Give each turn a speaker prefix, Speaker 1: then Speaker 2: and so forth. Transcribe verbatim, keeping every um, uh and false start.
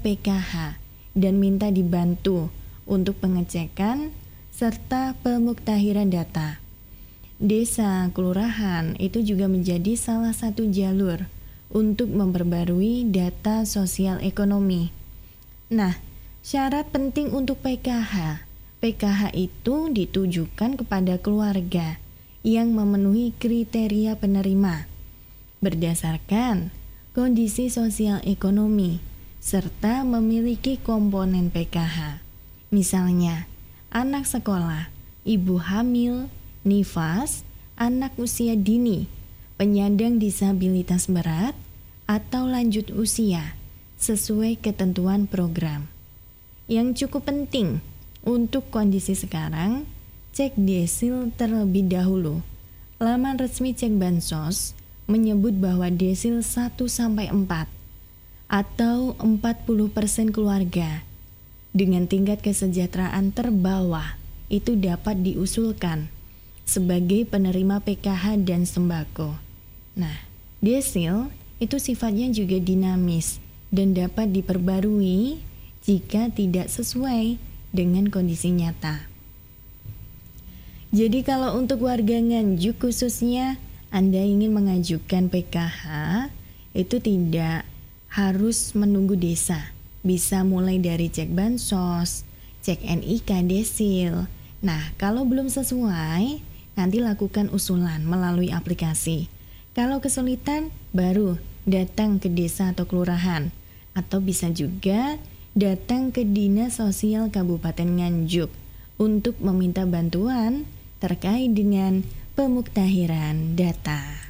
Speaker 1: P K H dan minta dibantu untuk pengecekan serta pemuktahiran data. Desa, kelurahan itu juga menjadi salah satu jalur untuk memperbarui data sosial ekonomi. Nah, syarat penting untuk P K H. P K H itu ditujukan kepada keluarga yang memenuhi kriteria penerima berdasarkan kondisi sosial ekonomi serta memiliki komponen P K H. Misalnya, anak sekolah, ibu hamil, nifas, anak usia dini, penyandang disabilitas berat, atau lanjut usia sesuai ketentuan program. Yang cukup penting untuk kondisi sekarang, cek desil terlebih dahulu. Laman resmi Cek Bansos menyebut bahwa desil satu sampai empat atau empat puluh persen keluarga dengan tingkat kesejahteraan terbawah itu dapat diusulkan sebagai penerima P K H dan sembako. Nah, desil itu sifatnya juga dinamis dan dapat diperbarui jika tidak sesuai dengan kondisi nyata. Jadi kalau untuk warga Nganjuk khususnya Anda ingin mengajukan P K H, itu tidak harus menunggu desa. Bisa mulai dari cek bansos, cek N I K desil. Nah, kalau belum sesuai, nanti lakukan usulan melalui aplikasi. Kalau kesulitan, baru datang ke desa atau kelurahan. Atau bisa juga datang ke Dinas Sosial Kabupaten Nganjuk untuk meminta bantuan terkait dengan pemuktahiran data.